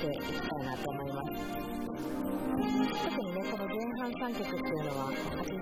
ていきたいなと思います。特にね、この前半3曲っていうのは8